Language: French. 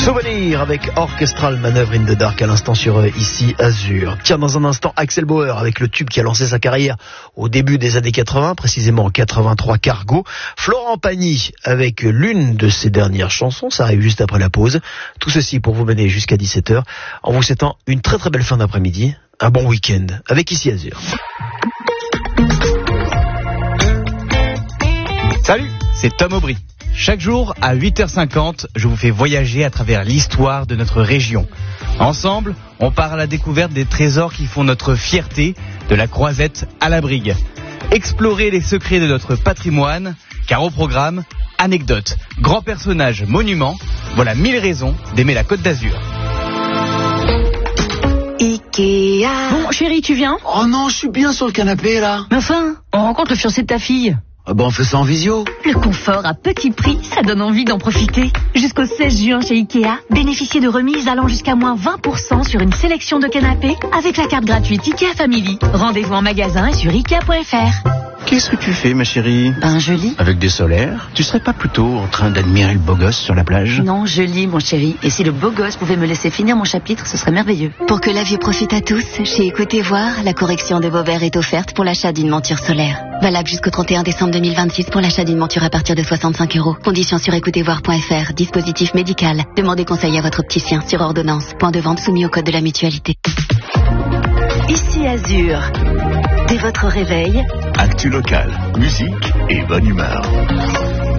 Souvenir avec Orchestral Manœuvre in the Dark à l'instant sur Ici Azur. Tiens, dans un instant, Axel Bauer avec le tube qui a lancé sa carrière au début des années 80, précisément en 83, Cargo. Florent Pagny avec l'une de ses dernières chansons, ça arrive juste après la pause. Tout ceci pour vous mener jusqu'à 17h en vous souhaitant une très très belle fin d'après-midi, un bon week-end avec Ici Azur. Salut, c'est Tom Aubry. Chaque jour, à 8h50, je vous fais voyager à travers l'histoire de notre région. Ensemble, on part à la découverte des trésors qui font notre fierté, de la Croisette à la Brigue. Explorer les secrets de notre patrimoine, car au programme, anecdotes, grands personnages, monuments, voilà 1000 raisons d'aimer la Côte d'Azur. Ikea. Bon, chérie, tu viens? Oh non, je suis bien sur le canapé, là. Mais enfin, on rencontre le fiancé de ta fille. Ah bon, on fait ça en visio. Le confort à petit prix, ça donne envie d'en profiter. Jusqu'au 16 juin chez Ikea, bénéficiez de remises allant jusqu'à moins 20% sur une sélection de canapés avec la carte gratuite Ikea Family. Rendez-vous en magasin et sur Ikea.fr. Qu'est-ce que tu fais, ma chérie? Ben, je lis. Avec des solaires? Tu serais pas plutôt en train d'admirer le beau gosse sur la plage? Non, je lis, mon chéri. Et si le beau gosse pouvait me laisser finir mon chapitre, ce serait merveilleux. Pour que la vue profite à tous, chez Écoutez Voir, la correction de vos verres est offerte pour l'achat d'une monture solaire. Valable jusqu'au 31 décembre 2026 pour l'achat d'une monture à partir de 65 €. Conditions sur écoutezvoir.fr. Dispositif médical. Demandez conseil à votre opticien sur ordonnance. Point de vente soumis au code de la mutualité. Ici Azur. Dès votre réveil, actu local, musique et bonne humeur.